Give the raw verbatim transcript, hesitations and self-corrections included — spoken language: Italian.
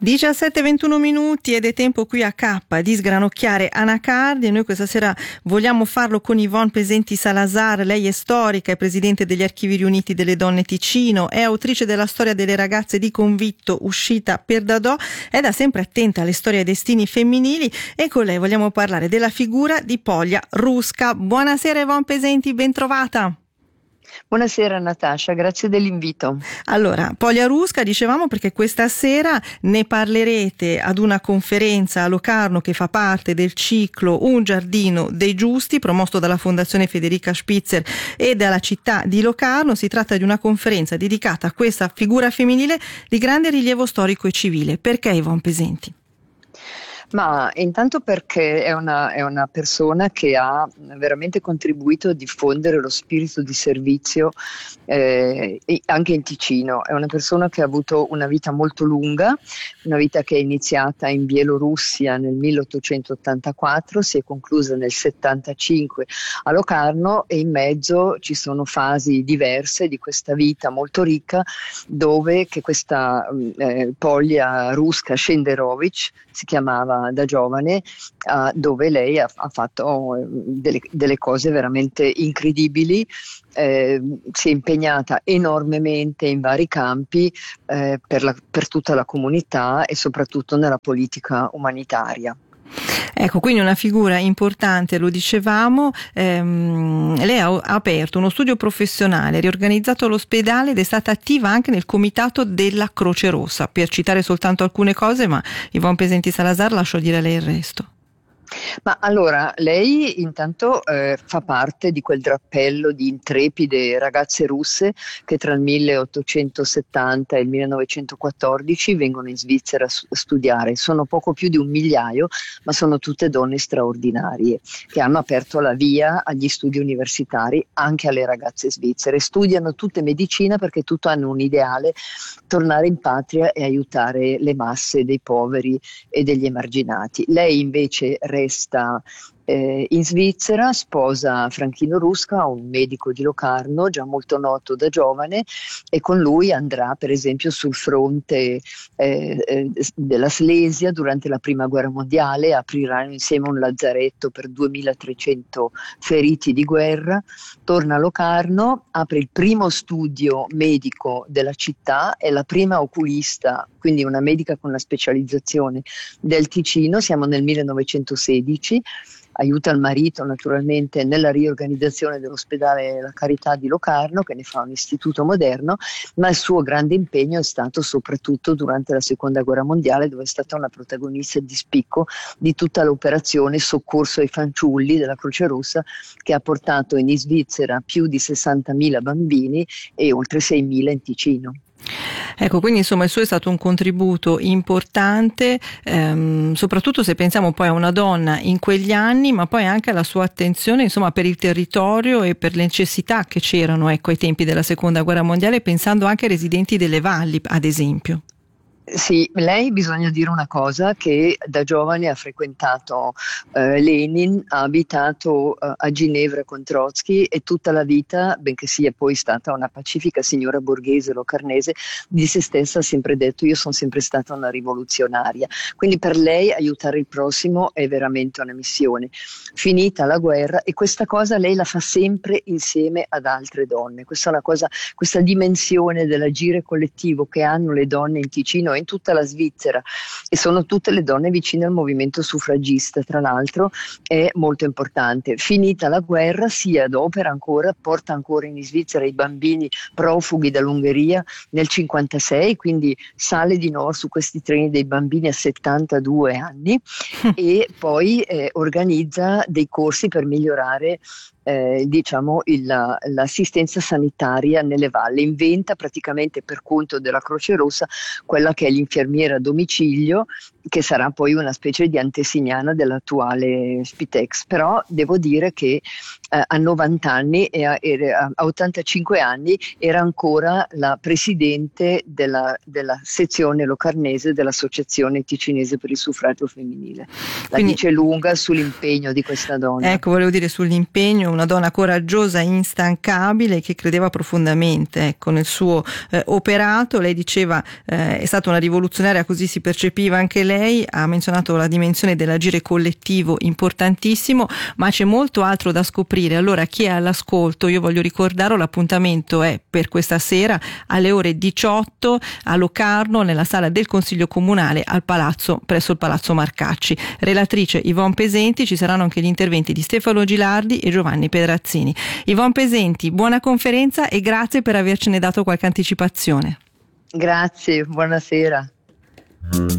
diciassette e ventuno minuti ed è tempo qui a K di sgranocchiare anacardi, e noi questa sera vogliamo farlo con Yvonne Pesenti Salazar. Lei è storica, è presidente degli Archivi Riuniti delle Donne Ticino, è autrice della storia delle ragazze di Convitto uscita per Dadò, è da sempre attenta alle storie e ai destini femminili, e con lei vogliamo parlare della figura di Polja Ruska. Buonasera Yvonne Pesenti, ben trovata. Buonasera Natascia, grazie dell'invito. Allora, Polja Ruska, dicevamo, perché questa sera ne parlerete ad una conferenza a Locarno che fa parte del ciclo Un giardino dei giusti, promosso dalla Fondazione Federica Spitzer e dalla città di Locarno. Si tratta di una conferenza dedicata a questa figura femminile di grande rilievo storico e civile. Perché Yvonne Pesenti? Ma intanto perché è una, è una persona che ha veramente contribuito a diffondere lo spirito di servizio eh, anche in Ticino. È una persona che ha avuto una vita molto lunga, una vita che è iniziata in Bielorussia nel milleottocentottantaquattro, si è conclusa nel settantacinque a Locarno, e in mezzo ci sono fasi diverse di questa vita molto ricca, dove che questa eh, Polja Ruska Shenderovich si chiamava da giovane, uh, dove lei ha, ha fatto delle, delle cose veramente incredibili, eh, si è impegnata enormemente in vari campi eh, per, la, per tutta la comunità e soprattutto nella politica umanitaria. Ecco, quindi una figura importante, lo dicevamo. Ehm, lei ha, ha aperto uno studio professionale, riorganizzato l'ospedale ed è stata attiva anche nel comitato della Croce Rossa, per citare soltanto alcune cose, ma Yvonne Pesenti Salazar lascio dire a lei il resto. Ma allora, lei intanto eh, fa parte di quel drappello di intrepide ragazze russe che tra il milleottocentosettanta e il millenovecentoquattordici vengono in Svizzera a studiare. Sono poco più di un migliaio, ma sono tutte donne straordinarie che hanno aperto la via agli studi universitari anche alle ragazze svizzere. Studiano tutte medicina perché tutte hanno un ideale: tornare in patria e aiutare le masse dei poveri e degli emarginati. Lei invece resta eh, in Svizzera, sposa Franchino Ruska, un medico di Locarno già molto noto da giovane, e con lui andrà per esempio sul fronte eh, eh, della Slesia durante la prima guerra mondiale, apriranno insieme un lazzaretto per duemilatrecento feriti di guerra. Torna a Locarno, apre il primo studio medico della città, è la prima oculista, quindi una medica con la specializzazione del Ticino. Siamo nel millenovecentosedici, aiuta il marito naturalmente nella riorganizzazione dell'ospedale La Carità di Locarno, che ne fa un istituto moderno, ma il suo grande impegno è stato soprattutto durante la seconda guerra mondiale, dove è stata una protagonista di spicco di tutta l'operazione Soccorso ai fanciulli della Croce Rossa, che ha portato in Svizzera più di sessantamila bambini e oltre seimila in Ticino. Ecco, quindi insomma il suo è stato un contributo importante, ehm, soprattutto se pensiamo poi a una donna in quegli anni, ma poi anche alla sua attenzione insomma per il territorio e per le necessità che c'erano, ecco, ai tempi della seconda guerra mondiale, pensando anche ai residenti delle valli, ad esempio. Sì, lei, bisogna dire una cosa, che da giovane ha frequentato eh, Lenin, ha abitato eh, a Ginevra con Trotsky, e tutta la vita, benché sia poi stata una pacifica signora borghese locarnese, di se stessa ha sempre detto: io sono sempre stata una rivoluzionaria. Quindi per lei aiutare il prossimo è veramente una missione. Finita la guerra, e questa cosa lei la fa sempre insieme ad altre donne. Questa è una cosa, questa dimensione dell'agire collettivo che hanno le donne in Ticino in tutta la Svizzera, e sono tutte le donne vicine al movimento suffragista, tra l'altro, è molto importante. Finita la guerra si adopera ancora, porta ancora in Svizzera i bambini profughi dall'Ungheria nel cinquantasei, quindi sale di nuovo su questi treni dei bambini a settantadue anni e poi eh, organizza dei corsi per migliorare Eh, diciamo il, l'assistenza sanitaria nelle valli. Inventa praticamente per conto della Croce Rossa quella che è l'infermiera a domicilio, che sarà poi una specie di antesignana dell'attuale Spitex, però devo dire che eh, a novanta anni e a, e a ottantacinque anni era ancora la presidente della, della sezione locarnese dell'Associazione Ticinese per il suffragio femminile. La Quindi, dice lunga sull'impegno di questa donna. Ecco, volevo dire sull'impegno, una donna coraggiosa, instancabile, che credeva profondamente ecco, nel suo eh, operato. Lei diceva eh, è stata una rivoluzionaria, così si percepiva anche lei, ha menzionato la dimensione dell'agire collettivo importantissimo, ma c'è molto altro da scoprire. Allora chi è all'ascolto, io voglio ricordare, l'appuntamento è per questa sera alle ore diciotto a Locarno, nella sala del Consiglio Comunale al Palazzo, presso il Palazzo Marcacci. Relatrice Yvonne Pesenti, ci saranno anche gli interventi di Stefano Gilardi e Giovanni Pedrazzini. Yvonne Pesenti, buona conferenza e grazie per avercene dato qualche anticipazione. Grazie, buonasera.